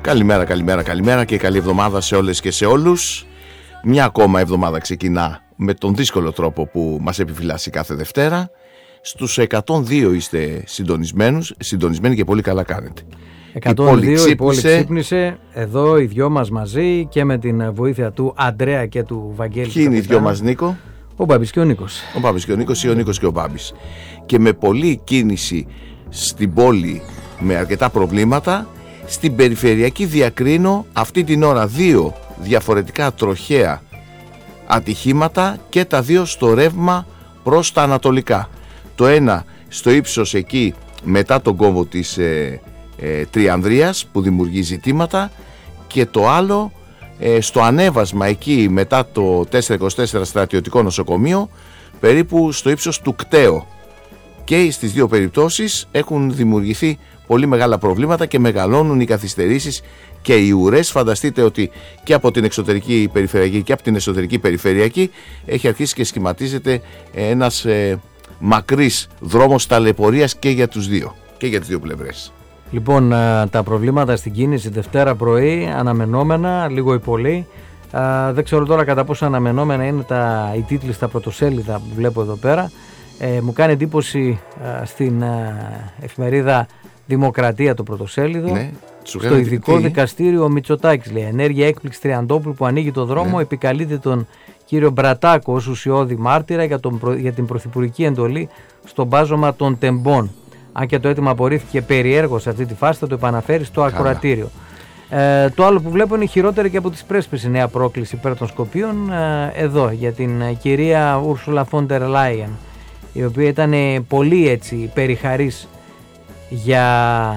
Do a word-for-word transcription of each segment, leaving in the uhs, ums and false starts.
Καλημέρα, καλημέρα, καλημέρα και καλή εβδομάδα σε όλες και σε όλους. Μια ακόμα εβδομάδα ξεκινά με τον δύσκολο τρόπο που μας επιφυλάσσει κάθε Δευτέρα. Στους εκατόν δύο είστε συντονισμένους, συντονισμένοι και πολύ καλά κάνετε. εκατόν δύο η πόλη ξύπνησε, εδώ οι δυο μας μαζί και με την βοήθεια του Αντρέα και του Βαγγέλη. Ποιοι είναι οι δυο μας, Νίκο? Ο Μπάμπης και ο Νίκος. Ο Μπάμπης και ο Νίκος ή ο Νίκος και ο Μπάμπης. Και με πολλή κίνηση στην πόλη, με αρκετά προβλήματα. Στην περιφερειακή διακρίνω αυτή την ώρα δύο διαφορετικά τροχαία ατυχήματα και τα δύο στο ρεύμα προς τα ανατολικά. Το ένα στο ύψος εκεί μετά τον κόμβο της ε, ε, Τριανδρίας που δημιουργεί ζητήματα, και το άλλο ε, στο ανέβασμα εκεί μετά το τετρακόσια είκοσι τέσσερα στρατιωτικό νοσοκομείο, περίπου στο ύψος του Κταίο. Και στις δύο περιπτώσεις έχουν δημιουργηθεί πολύ μεγάλα προβλήματα και μεγαλώνουν οι καθυστερήσεις και οι ουρές. Φανταστείτε ότι και από την εξωτερική περιφερειακή και από την εσωτερική περιφερειακή έχει αρχίσει και σχηματίζεται ένας ε, μακρύς δρόμος ταλαιπωρίας και για τους δύο, και για τις δύο πλευρές. Λοιπόν, τα προβλήματα στην κίνηση Δευτέρα πρωί, αναμενόμενα, λίγο ή πολύ. Δεν ξέρω τώρα κατά πόσο αναμενόμενα είναι τα, οι τίτλοι στα πρωτοσέλιδα που βλέπω εδώ πέρα. Ε, μου κάνει εντύπωση α, στην α, εφημερίδα Δημοκρατία το πρωτοσέλιδο. Ναι, στο ειδικό τι? δικαστήριο ο Μητσοτάκης λέει: ενέργεια έκπληξη Τριαντόπουλου που ανοίγει το δρόμο, ναι. Επικαλείται τον κύριο Μπρατάκο ως ουσιώδη μάρτυρα για, τον, για την πρωθυπουργική εντολή στο μπάζωμα των τεμπών. Αν και το αίτημα απορρίφθηκε περιέργως σε αυτή τη φάση, θα το επαναφέρει στο ακροατήριο. Ε, το άλλο που βλέπω είναι χειρότερη και από τις πρέσπες η νέα πρόκληση υπέρ των Σκοπίων. Ε, εδώ για την ε, κυρία Ούρσουλα Φόντερ Λάιεν, η οποία ήταν πολύ έτσι περιχαρής για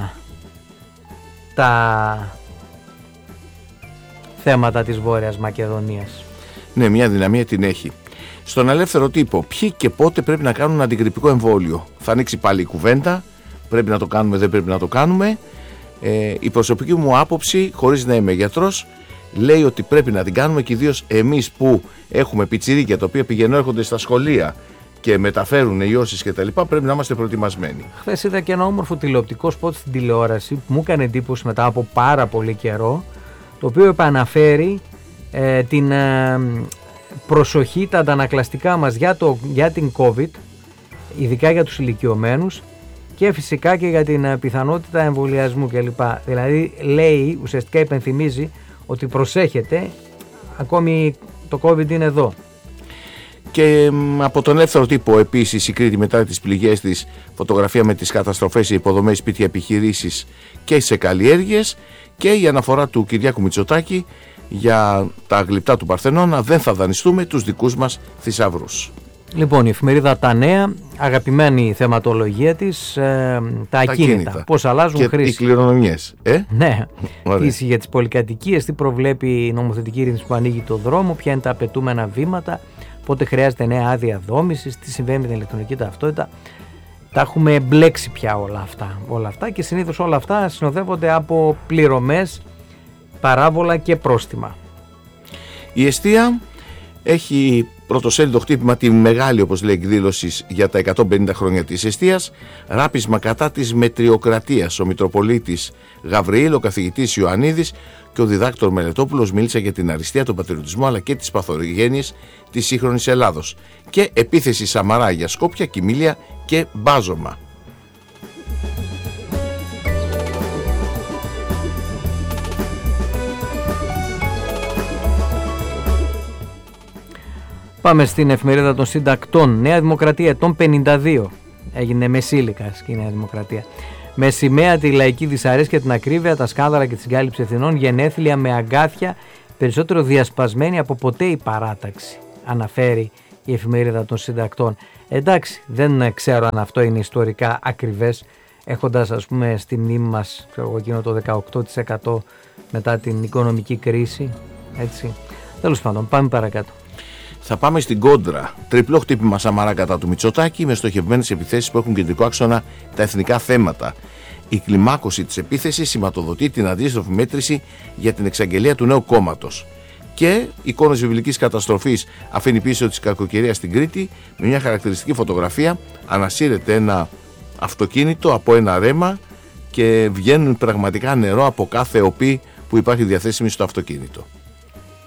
τα θέματα της Βόρειας Μακεδονίας. Ναι, μια δυναμία την έχει. Στον ελεύθερο τύπο, ποιοι και πότε πρέπει να κάνουν αντιγρυπικό εμβόλιο? Θα ανοίξει πάλι η κουβέντα, πρέπει να το κάνουμε, δεν πρέπει να το κάνουμε. Ε, η προσωπική μου άποψη, χωρίς να είμαι γιατρός, λέει ότι πρέπει να την κάνουμε, και ιδίως εμείς που έχουμε πιτσιρίκια τα οποία πηγαίνουν έρχονται στα σχολεία και μεταφέρουν ιώσεις και τα λοιπά, πρέπει να είμαστε προετοιμασμένοι. Χθες είδα και ένα όμορφο τηλεοπτικό σποτ στην τηλεόραση που μου έκανε εντύπωση μετά από πάρα πολύ καιρό, το οποίο επαναφέρει ε, την ε, προσοχή, τα αντανακλαστικά μας για, το, για την COVID, ειδικά για τους ηλικιωμένους και φυσικά και για την ε, πιθανότητα εμβολιασμού κλπ. Δηλαδή λέει, ουσιαστικά υπενθυμίζει ότι προσέχετε, ακόμη το COVID είναι εδώ. Και από τον ελεύθερο τύπο επίσης η Κρήτη μετά τις πληγές της, φωτογραφία με τις καταστροφές σε υποδομές, σπίτια, επιχειρήσεις και σε καλλιέργειες, και η αναφορά του Κυριάκου Μητσοτάκη για τα γλυπτά του Παρθενώνα: δεν θα δανειστούμε τους δικούς μας θησαυρούς. Λοιπόν, η εφημερίδα Τα Νέα, αγαπημένη θεματολογία της, ε, τα, τα ακίνητα, ακίνητα. Πώς αλλάζουν και χρήση. Οι κληρονομιές. Ε? Ναι, ίση για τις πολυκατοικίες, τι προβλέπει η νομοθετική ρύθμιση που ανοίγει το δρόμο, ποια είναι τα απαιτούμενα βήματα, πότε χρειάζεται νέα άδεια δόμησης, τι συμβαίνει με την ηλεκτρονική ταυτότητα. Τα έχουμε μπλέξει πια όλα αυτά, όλα αυτά και συνήθως όλα αυτά συνοδεύονται από πληρωμές, παράβολα και πρόστιμα. Η εστία έχει πρωτοσέλιδο χτύπημα τη μεγάλη, όπως λέει, εκδήλωση για τα εκατόν πενήντα χρόνια της εστίας. Ράπισμα κατά της μετριοκρατίας. Ο Μητροπολίτης Γαβριήλ, ο καθηγητής Ιωαννίδης και ο διδάκτορ Μελετόπουλος μίλησαν για την αριστεία, τον πατριωτισμό αλλά και τις παθογένειες της σύγχρονης Ελλάδος. Και επίθεση Σαμαρά για Σκόπια, Κιμήλια και μπάζωμα. Πάμε στην εφημερίδα των συντακτών. Νέα Δημοκρατία ετών πενήντα δύο. Έγινε μεσήλικα η Νέα Δημοκρατία. Με σημαία τη λαϊκή δυσαρέσκεια, την ακρίβεια, τα σκάνδαλα και τη συγκάλυψη ευθυνών, γενέθλια με αγκάθια, περισσότερο διασπασμένη από ποτέ η παράταξη, αναφέρει η εφημερίδα των συντακτών. Εντάξει, δεν ξέρω αν αυτό είναι ιστορικά ακριβές, έχοντας ας πούμε στη μνήμη μας, ξέρω εγώ, εκείνο το δεκαοκτώ τοις εκατό μετά την οικονομική κρίση, έτσι. Τέλος πάντων, πάμε παρακάτω. Θα πάμε στην κόντρα. Τριπλό χτύπημα Σαμαρά κατά του Μητσοτάκη, με στοχευμένες επιθέσεις που έχουν κεντρικό άξονα τα εθνικά θέματα. Η κλιμάκωση της επίθεσης σηματοδοτεί την αντίστροφη μέτρηση για την εξαγγελία του νέου κόμματος. Και εικόνες βιβλικής καταστροφής αφήνει πίσω της κακοκαιρίας στην Κρήτη, με μια χαρακτηριστική φωτογραφία. Ανασύρεται ένα αυτοκίνητο από ένα ρέμα και βγαίνουν πραγματικά νερό από κάθε οπή που υπάρχει διαθέσιμη στο αυτοκίνητο.